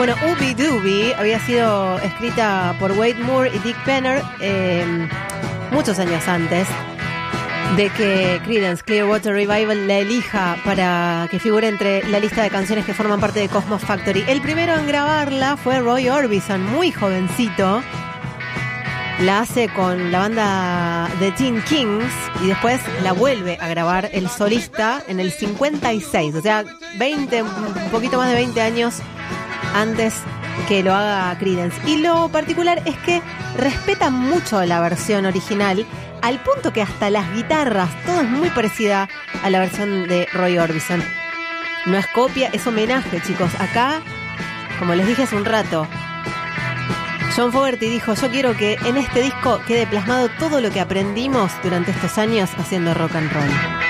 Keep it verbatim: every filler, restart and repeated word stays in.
Bueno, Ooby Dooby había sido escrita por Wade Moore y Dick Penner eh, muchos años antes de que Creedence Clearwater Revival la elija para que figure entre la lista de canciones que forman parte de Cosmos Factory. El primero en grabarla fue Roy Orbison, muy jovencito. La hace con la banda The Teen Kings y después la vuelve a grabar el solista en el cincuenta y seis, o sea, veinte, un poquito más de veinte años antes que lo haga Creedence. Y lo particular es que respeta mucho la versión original, al punto que hasta las guitarras, todo es muy parecida a la versión de Roy Orbison. No es copia, es homenaje, chicos. Acá, como les dije hace un rato, John Fogerty dijo: yo quiero que en este disco quede plasmado todo lo que aprendimos durante estos años haciendo rock and roll.